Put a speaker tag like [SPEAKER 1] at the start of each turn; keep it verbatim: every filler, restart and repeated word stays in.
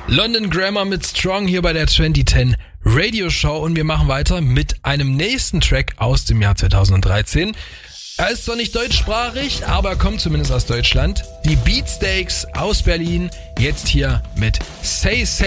[SPEAKER 1] London Grammar mit Strong hier bei der zwanzig zehn Radio Show und wir machen weiter mit einem nächsten Track aus dem Jahr zweitausenddreizehn. Er ist zwar nicht deutschsprachig, aber kommt zumindest aus Deutschland. Die Beatsteaks aus Berlin, jetzt hier mit Say Say.